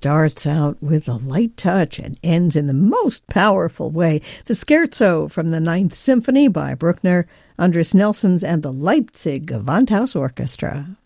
starts out with a light touch and ends in the most powerful way. The Scherzo from the Ninth Symphony by Bruckner, Andris Nelsons and the Leipzig Gewandhaus Orchestra.